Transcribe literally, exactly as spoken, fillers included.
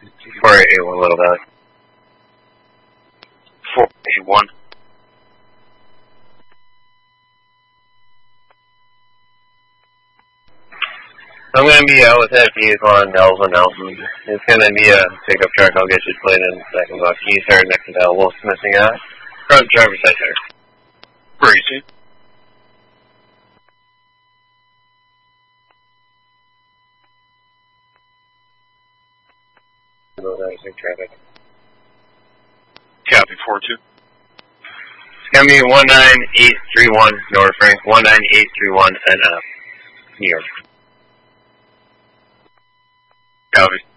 four eight one Little Valley. four eight one. I'm going to be out with that vehicle on Delvin Nelson. It's going to be a pickup truck. I'll get you played in a second. But can you start next to that Wolf missing out? Front driver's side center. Breezy. Traffic. Copy, four two. It's going to be one nine eight three one North Frank, one nine eight three one N F, New York. Copy.